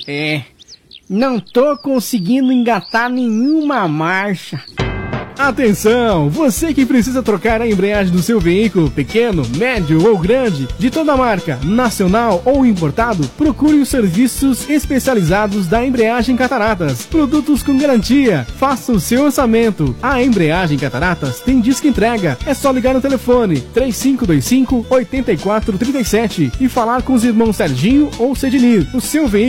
Não tô conseguindo engatar nenhuma marcha. Atenção, você que precisa trocar a embreagem do seu veículo, pequeno, médio ou grande, de toda marca, nacional ou importado, procure os serviços especializados da Embreagem Cataratas. Produtos com garantia. Faça o seu orçamento. A Embreagem Cataratas tem disco entrega. É só ligar no telefone 3525-8437 e falar com os irmãos Serginho ou Cedinir. O seu veículo